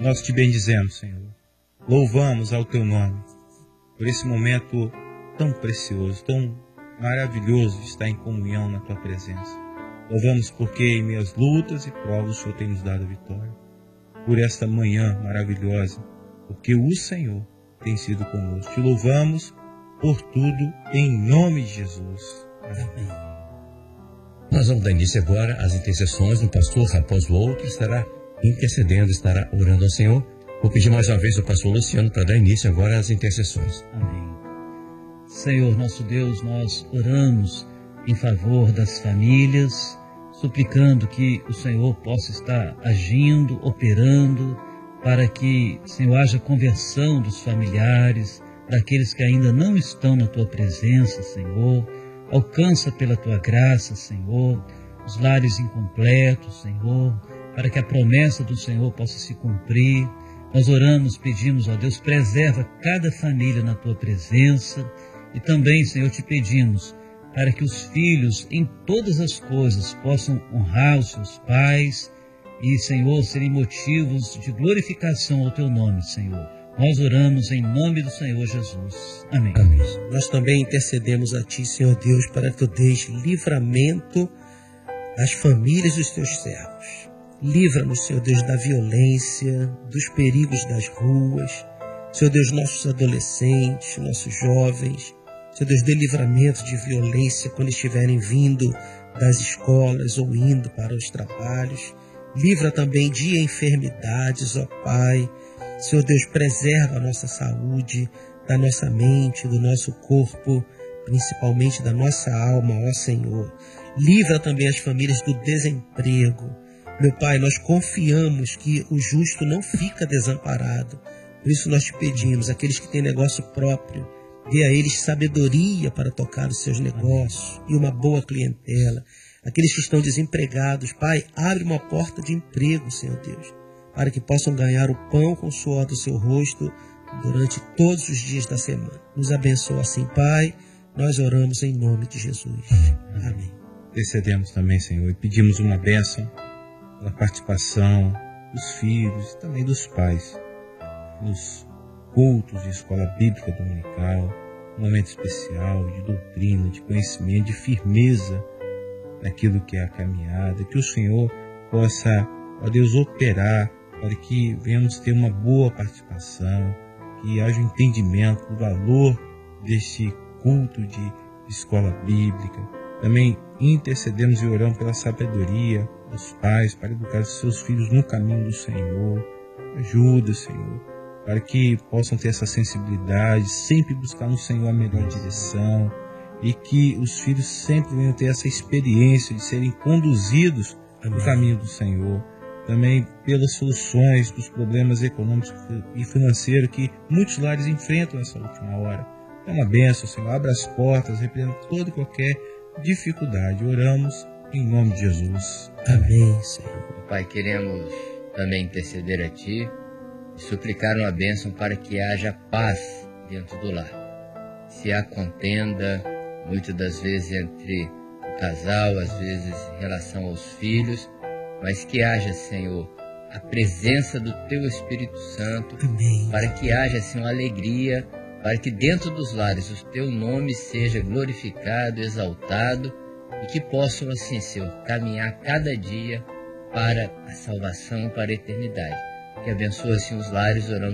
Nós te bendizemos, Senhor. Louvamos ao teu nome por esse momento tão precioso, tão maravilhoso de estar em comunhão na tua presença. Louvamos porque em meias lutas e provas o Senhor tem nos dado a vitória. Por esta manhã maravilhosa, porque o Senhor tem sido conosco. Te louvamos por tudo em nome de Jesus. Amém. Nós vamos dar início agora às intercessões do pastor Raposo Louro, que estará intercedendo, estará orando ao Senhor. Vou pedir mais uma vez ao pastor Luciano para dar início agora às intercessões. Amém. Senhor, nosso Deus, nós oramos em favor das famílias, suplicando que o Senhor possa estar agindo, operando, para que, Senhor, haja conversão dos familiares, daqueles que ainda não estão na Tua presença, Senhor. Alcança pela Tua graça, Senhor, os lares incompletos, Senhor, para que a promessa do Senhor possa se cumprir. Nós oramos, pedimos, ó Deus, preserva cada família na Tua presença. E também, Senhor, te pedimos para que os filhos, em todas as coisas, possam honrar os seus pais e, Senhor, serem motivos de glorificação ao Teu nome, Senhor. Nós oramos em nome do Senhor Jesus. Amém. Amém. Nós também intercedemos a Ti, Senhor Deus, para que Tu dês livramento às famílias dos Teus servos. Livra-nos, Senhor Deus, da violência, dos perigos das ruas. Senhor Deus, nossos adolescentes, nossos jovens. Senhor Deus, dê livramento de violência quando estiverem vindo das escolas ou indo para os trabalhos. Livra também de enfermidades, ó Pai. Senhor Deus, preserva a nossa saúde, da nossa mente, do nosso corpo, principalmente da nossa alma, ó Senhor. Livra também as famílias do desemprego. Meu Pai, nós confiamos que o justo não fica desamparado. Por isso nós te pedimos, aqueles que têm negócio próprio, dê a eles sabedoria para tocar os seus negócios e uma boa clientela. Aqueles que estão desempregados, Pai, abre uma porta de emprego, Senhor Deus, para que possam ganhar o pão com o suor do seu rosto durante todos os dias da semana. Nos abençoa assim, Pai. Nós oramos em nome de Jesus. Amém. Intercedemos também, Senhor, e pedimos uma bênção pela participação dos filhos e também dos pais nos cultos de escola bíblica dominical, um momento especial de doutrina, de conhecimento, de firmeza naquilo que é a caminhada, que o Senhor possa, ó Deus, operar para que venhamos ter uma boa participação, que haja um entendimento do valor deste culto de escola bíblica. Também intercedemos e oramos pela sabedoria dos pais para educar os seus filhos no caminho do Senhor. Ajuda, Senhor, para que possam ter essa sensibilidade, sempre buscar no Senhor a melhor direção e que os filhos sempre venham ter essa experiência de serem conduzidos no caminho do Senhor. Também pelas soluções dos problemas econômicos e financeiros que muitos lares enfrentam nessa última hora. É uma bênção, Senhor. Abra as portas, repreenda toda e qualquer dificuldade. Oramos em nome de Jesus. Amém, Senhor. Pai, queremos também interceder a Ti e suplicar uma bênção para que haja paz dentro do lar. Se há contenda, muitas das vezes entre o casal, às vezes em relação aos filhos, mas que haja, Senhor, a presença do Teu Espírito Santo. Amém. Para que haja, Senhor, alegria, para que dentro dos lares o Teu nome seja glorificado, exaltado, e que possam, assim, Senhor, caminhar cada dia para a salvação, para a eternidade. Que abençoe, assim, os lares, orando